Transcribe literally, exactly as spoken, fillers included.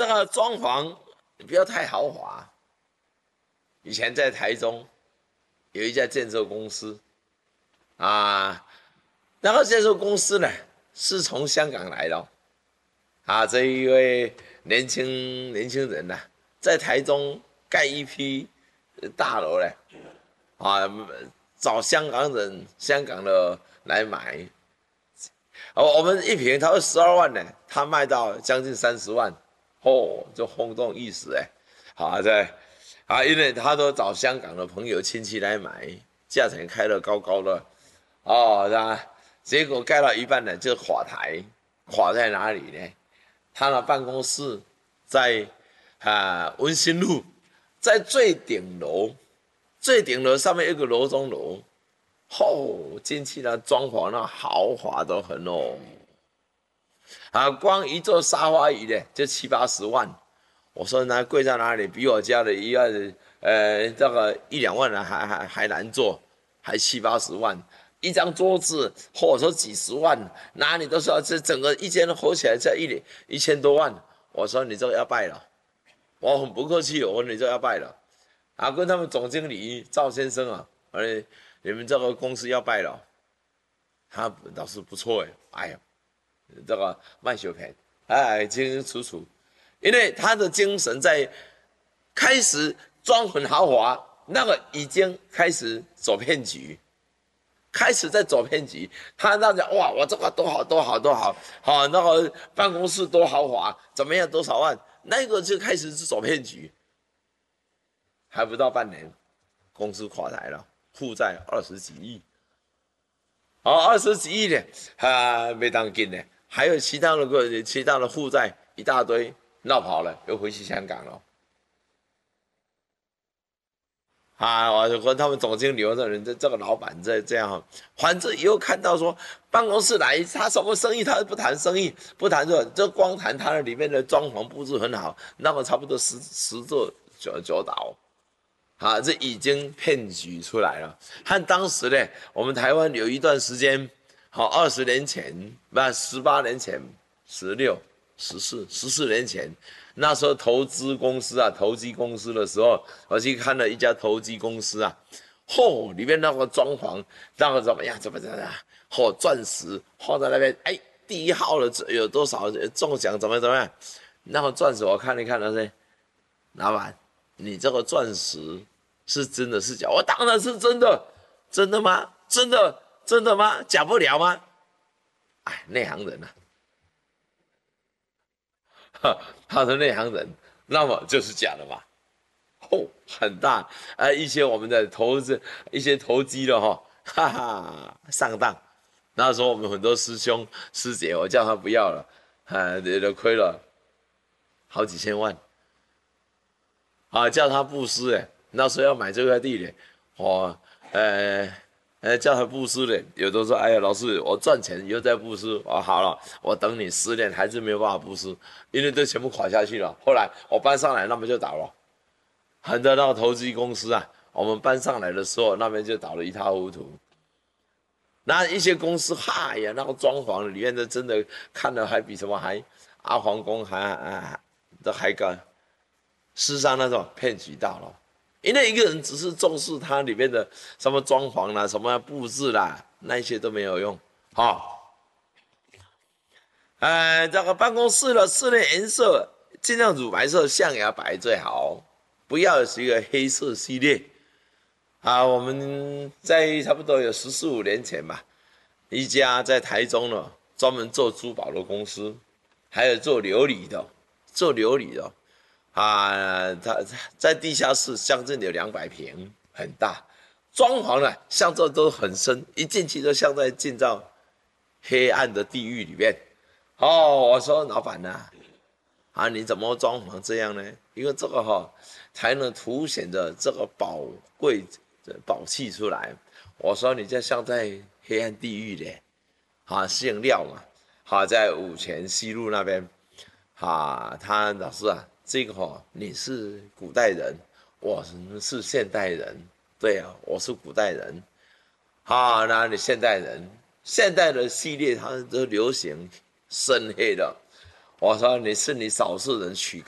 这个装潢你不要太豪华。以前在台中有一家建设公司啊，那个建设公司呢是从香港来的、哦、啊，这一位年轻年轻人呢、啊，在台中盖一批大楼嘞，啊，找香港人香港的来买。哦，我们一平他说十二万呢，他卖到将近三十万，哦，就轰动一时哎，好在啊，因为他都找香港的朋友亲戚来买，价钱开得高高的，哦，那结果盖到一半呢就垮台，垮在哪里呢？他的办公室在啊文心路，在最顶楼，最顶楼上面有个楼中楼。哦，进去呢，装潢那豪华的很哦，啊，光一座沙发椅呢就七八十万，我说那贵在哪里？比我家的一万，呃，这个一两万的还还还难做，还七八十万，一张桌子或者说几十万，哪里都是要这整个一间合起来才一一千多万，我说你这个要败了，我很不客气，我说你这个要败了，啊，跟他们总经理赵先生啊，而。你们这个公司要败了，他倒是不错哎，哎呀，这个卖小片，哎，清清楚楚，因为他的精神在开始装很豪华，那个已经开始走骗局，开始在走骗局。他那讲哇，我这个多好多好多好，好那个办公室多豪华，怎么样多少万，那个就开始是走骗局，还不到半年，公司垮台了。负债二十几亿，哦，二十几亿呢，啊，没当紧呢，还有其他的个其他的负债一大堆，闹跑了，又回去香港了。啊，我就跟他们总经理这人，这这个老板这这样，反正以后看到说办公室来，他什么生意他不谈生意，不谈这，就光谈他的里面的装潢布置很好，那么差不多十十座九九倒。啊，这已经骗局出来了。和当时呢，我们台湾有一段时间，好二十年前，不十八年前，十六、十四、十四年前，那时候投资公司啊，投机公司的时候，我去看了一家投机公司啊，嚯、哦，里面那个装潢，那个怎么样，怎么怎么样，嚯、哦，钻石放在那边，哎，第一号的有多少中奖，怎么怎么样？那个钻石我看一看，那是老板。你这个钻石是真的是假？我当然是真的，真的吗？真的真的吗？假不了吗？哎，内行人啊，他是内行人，那么就是假的嘛。哦，很大，呃，一些我们的投资，一些投机的哈、哦，哈哈，上当。那时候我们很多师兄师姐，我叫他不要了，啊，都亏了好几千万。啊，叫他布施哎，那时候要买这块地的，哦，呃，呃，叫他布施的，有的说，哎呀，老师，我赚钱以后再布施，哦，好了，我等你十年还是没有办法布施，因为都全部垮下去了。后来我搬上来，那边就倒了，很多那个投资公司啊，我们搬上来的时候，那边就倒得一塌糊涂。那一些公司，嗨呀，那个装潢里面的真的看了还比什么还阿皇宫还还都还高。事实上那种骗局到了，因为一个人只是重视它里面的什么装潢啦、什么布置啦，那些都没有用。好、哦，呃，这个办公室的室内颜色尽量乳白色、象牙白最好，不要是一个黑色系列。啊，我们在差不多有十四五年前吧，一家在台中呢专门做珠宝的公司，还有做琉璃的，做琉璃的。啊，它在地下室将近有两百平，很大，装潢呢，像这都很深，一进去就像在进到黑暗的地狱里面。哦，我说老板呐、啊，啊，你怎么装潢这样呢？因为这个哈、哦，才能凸显着这个宝贵的宝气出来。我说你这像在黑暗地狱的，啊，姓廖嘛，好、在五权西路那边，啊，他老师啊。这个哈，你是古代人，我是现代人，对啊，我是古代人，啊，那你现代人，现代的系列它都流行深黑的，我说你是你少数人取。